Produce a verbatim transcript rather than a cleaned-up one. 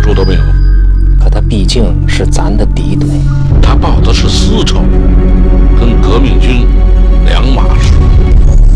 处都没有。 可他毕竟是咱的敌对， 他报的是私仇，跟革命军两码事。